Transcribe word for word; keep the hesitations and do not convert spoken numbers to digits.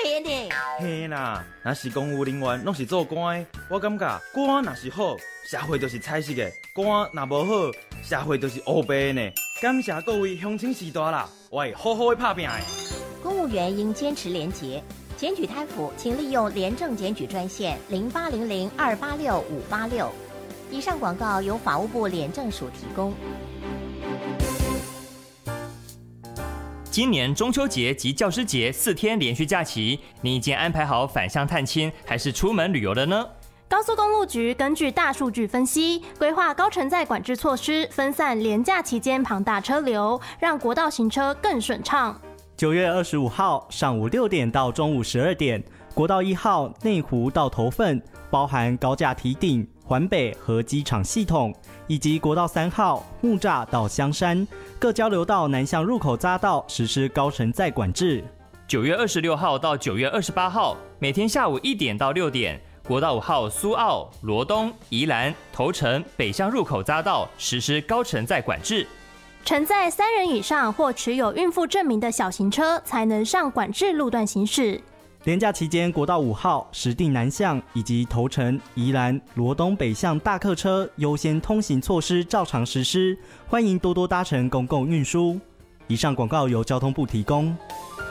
连呢。 嘿啦，若是公务人员拢是做官的，我感觉官若是好，社会就是彩色的；官若无好，社会就是黑白的呢。感谢各位乡亲时代啦，我会好好的拍拼的。 公务员应坚持廉洁，检举贪腐，请利用廉政检举专线零八零零二八六五八六。以上广告由法务部廉政署提供。 今年中秋节及教师节四天连续假期，你已经安排好返乡探亲，还是出门旅游了呢？ 高速公路局根据大数据分析，规划高承载管制措施，分散连假期间庞大车流，让国道行车更顺畅。 九月二十五号上午六点到中午十二点，国道一号内湖到头份，包含高架堤顶、环北和机场系统，以及国道三号木栅到香山各交流道南向入口匝道实施高承载管制。 九月二十六号到九月二十八号，每天下午一点到六点，国道五号苏澳、罗东、宜兰、头城北向入口匝道实施高承载管制。 承载三人以上或持有孕妇证明的小型车才能上管制路段行驶。 连假期间，国道五号石碇南向以及头城、宜兰、罗东北向大客车优先通行措施照常实施，欢迎多多搭乘公共运输。以上广告由交通部提供。